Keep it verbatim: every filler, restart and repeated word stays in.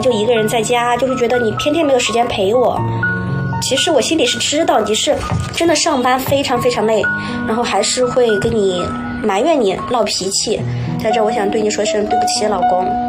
就一个人在家，就是觉得你天天没有时间陪我。其实我心里是知道你是真的上班非常非常累，然后还是会跟你埋怨你闹脾气。在这我想对你说声对不起老公。